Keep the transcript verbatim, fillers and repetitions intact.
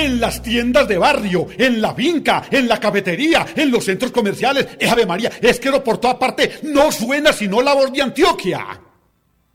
en las tiendas de barrio, en la finca, en la cafetería, en los centros comerciales. Eh, Ave María, es que por toda parte no suena sino la voz de Antioquia.